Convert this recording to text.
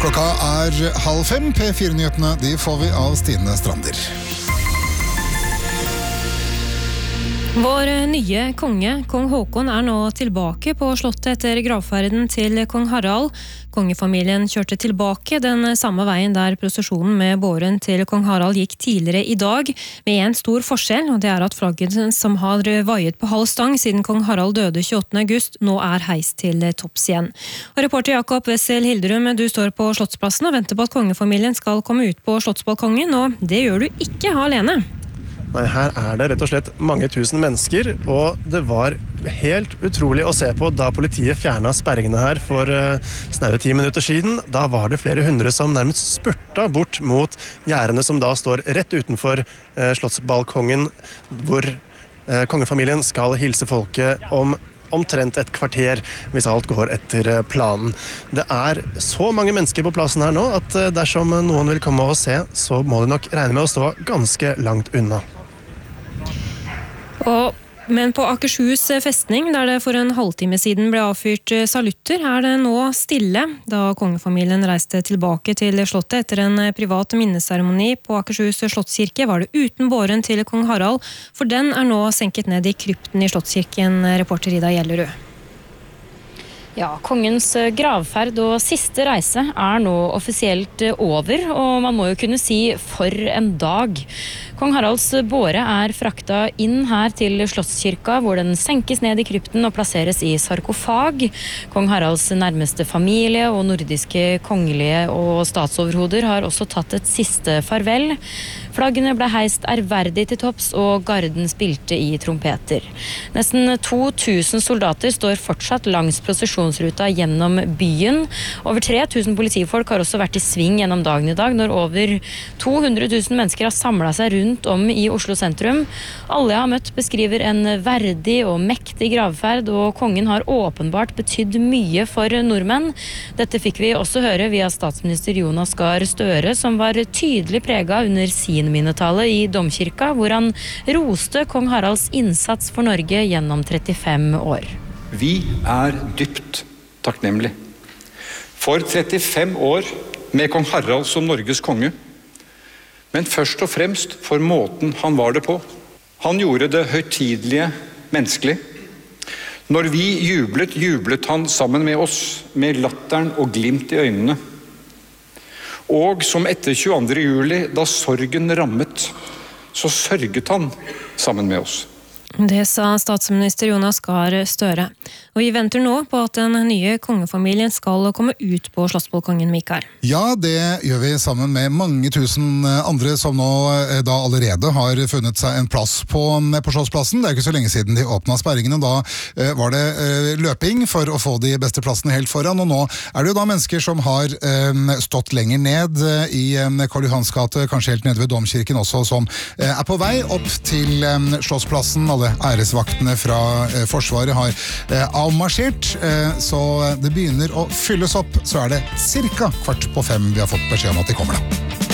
Klokka 4:30. P4-nyhetene de får vi av Stine Strander. Vår nye konge, kong Håkon, nå tilbake på slottet etter gravferden til kong Harald. Kongefamilien kjørte tilbake den samme veien der prosesjonen med båren til kong Harald gikk tidligere i dag, med en stor forskjell, og det at flagget som har vaiet på halv stang siden kong Harald døde 28. august, nå heist til topps igjen. Og reporter Jakob Wessel Hilderum, du står på Slottsplassen og venter på at kongefamilien skal komme ut på slottsbalkongen, og det gjør du ikke alene. Nei, her det rett og slett mange tusen mennesker, og det var helt utrolig å se på da politiet fjernet sperringene her for snaue 10 minutter siden. Da var det flere hundre som nærmest spurta bort mot gjerdene som da står rett utenfor slottsbalkongen, hvor kongefamilien skal hilse folket om omtrent et kvarter, hvis alt går etter planen. Det så mange mennesker på plassen her nå, at dersom noen vil komme og se, så må de nok regne med å stå ganske langt unna. Men på Akershus festning, der det for en halvtime siden ble avfyrt salutter, det nå stille. Da kongefamilien reiste tilbake til slottet etter en privat minneseremoni på Akershus slottskirke, var det uten båren til kong Harald, for den nå senket ned i krypten i slottskirken, reporter Ida Gjellerud. Ja, kongens gravferd og siste reise nå offisielt over, og man må jo kunne si for en dag. Kong Haralds båre frakta inn her til Slottskirka, hvor den senkes ned i krypten og plasseres i sarkofag. Kong Haralds nærmeste familie og nordiske kongelige og statsoverhoder har også tatt et siste farvel. Flaggene ble heist ærverdig til topps, og garden spilte i trompeter. Nesten 2000 soldater står fortsatt langs prosesjonsruta gjennom byen. Over 3000 politifolk har også vært i sving gjennom dagen i dag, når over 200 000 mennesker har samlet seg rundt om i Oslo sentrum. Alle jeg har møtt beskriver en verdig og mektig gravferd, og kongen har åpenbart betydd mye for nordmenn. Dette fikk vi også høre via statsminister Jonas Gahr Støre, som var tydelig preget under sin minnetale i Domkirka, hvor han roste kong Haralds innsats for Norge gjennom 35 år. Vi dypt takknemlig for 35 år med kong Harald som Norges konge, men først og fremst for måten han var det på. Han gjorde det høytidelige menneskelig. Når vi jublet han sammen med oss, med latteren og glimt i øynene. Og som etter 22. juli, da sorgen rammet, så sørget han sammen med oss. Det sa statsminister Jonas Gahr Støre. Og vi venter nå på at den nye kongefamilien skal komme ut på slottsbalkongen, Mikael. Ja, det gjør vi sammen med mange tusen andre som nå da allerede har funnet seg en plass på Slottsplassen. Det ikke så lenge siden de åpnet sperringene. Da var det løping for å få de beste plassene helt foran, og nå det jo da mennesker som har stått lenger ned i Karl Johans gate, kanskje helt nede ved Domkirken også, som på vei opp til Slottsplassen. Alle æresvaktene fra Forsvaret har avmarsjert, så det begynner å fylles opp. Så det cirka 4:15 vi har fått beskjed om at de kommer da.